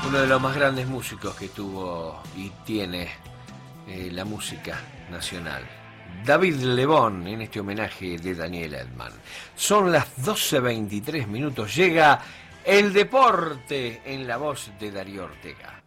Uno de los más grandes músicos que tuvo y tiene la música nacional. David Lebón, en este homenaje de Daniel Elfman. Son las 12:23 minutos. Llega el deporte en la voz de Darío Ortega.